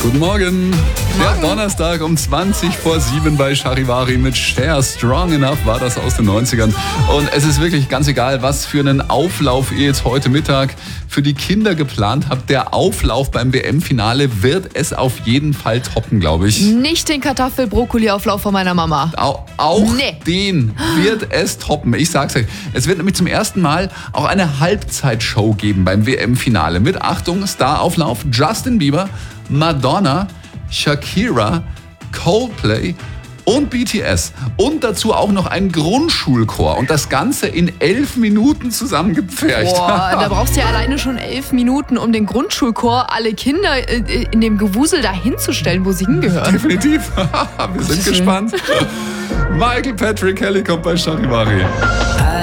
Guten Morgen. Der Donnerstag um 7:20 bei Charivari mit Cher. Strong Enough war das aus den 90ern. Und es ist wirklich ganz egal, was für einen Auflauf ihr jetzt heute Mittag für die Kinder geplant habt. Der Auflauf beim WM-Finale wird es auf jeden Fall toppen, glaube ich. Nicht den Kartoffel-Brokkoli-Auflauf von meiner Mama. Auch den wird es toppen. Ich sag's euch. Es wird nämlich zum ersten Mal auch eine Halbzeitshow geben beim WM-Finale. Mit, Achtung, Starauflauf Justin Bieber, Madonna, Shakira, Coldplay und BTS. Und dazu auch noch ein Grundschulchor. Und das Ganze in 11 Minuten zusammengepfercht. Boah, da brauchst du ja alleine schon 11 Minuten, um den Grundschulchor, alle Kinder in dem Gewusel da hinzustellen, wo sie hingehören. Definitiv. Wir sind gespannt. Michael Patrick Kelly kommt bei Charivari.